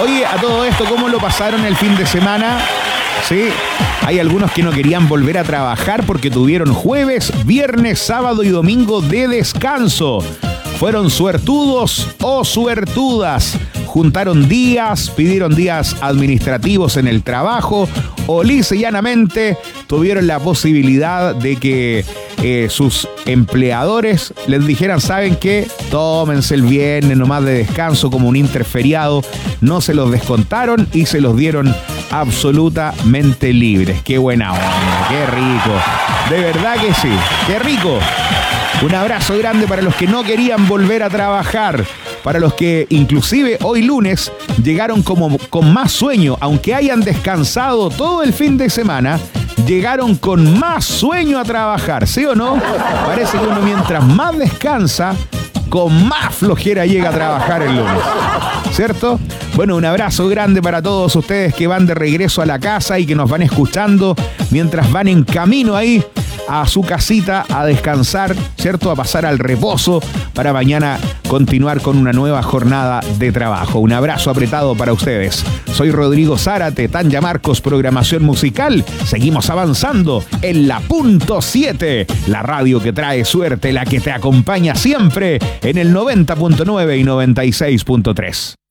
Oye, a todo esto, ¿cómo lo pasaron el fin de semana? Sí, hay algunos que no querían volver a trabajar porque tuvieron jueves, viernes, sábado y domingo de descanso. Fueron suertudos o suertudas. Juntaron días, pidieron días administrativos en el trabajo o lisa y llanamente tuvieron la posibilidad de que sus empleadores les dijeran, ¿saben qué? Tómense el viernes nomás de descanso como un interferiado. No se los descontaron y se los dieron absolutamente libres. Qué buena onda, qué rico. De verdad que sí, qué rico. Un abrazo grande para los que no querían volver a trabajar, para los que inclusive hoy lunes llegaron como con más sueño, aunque hayan descansado todo el fin de semana, llegaron con más sueño a trabajar, ¿sí o no? Parece que uno mientras más descansa, con más flojera llega a trabajar el lunes, ¿cierto? Bueno, un abrazo grande para todos ustedes que van de regreso a la casa y que nos van escuchando mientras van en camino ahí a su casita a descansar, ¿cierto? A pasar al reposo para mañana continuar con una nueva jornada de trabajo. Un abrazo apretado para ustedes. Soy Rodrigo Zárate, Tanya Marcos, programación musical. Seguimos avanzando en la punto 7, la radio que trae suerte, la que te acompaña siempre en el 90.9 y 96.3.